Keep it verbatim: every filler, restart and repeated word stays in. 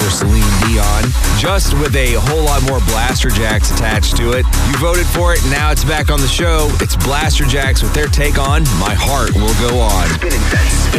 for Celine Dion, just with a whole lot more Blasterjaxx attached to it. You voted for it, and now it's back on the show. It's Blasterjaxx with their take on My Heart Will Go On.